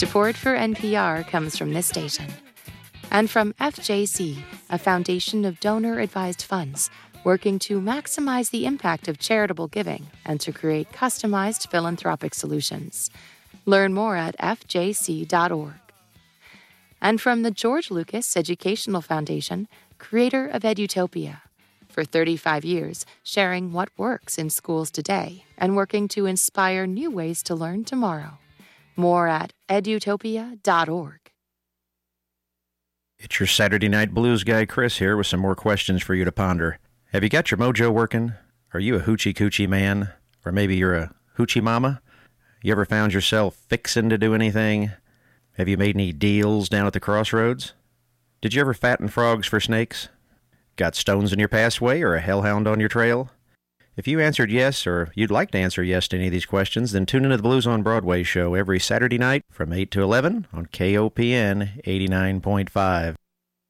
Support for NPR comes from this station. And from FJC, a foundation of donor-advised funds working to maximize the impact of charitable giving and to create customized philanthropic solutions. Learn more at fjc.org. And from the George Lucas Educational Foundation, creator of Edutopia. For 35 years, sharing what works in schools today and working to inspire new ways to learn tomorrow. More at edutopia.org. It's your Saturday Night Blues guy, Chris, here with some more questions for you to ponder. Have you got your mojo working? Are you a hoochie-coochie man? Or maybe you're a hoochie mama? You ever found yourself fixing to do anything? Have you made any deals down at the crossroads? Did you ever fatten frogs for snakes? Got stones in your pathway or a hellhound on your trail? If you answered yes, or you'd like to answer yes to any of these questions, then tune into the Blues on Broadway show every Saturday night from 8 to 11 on KOPN 89.5.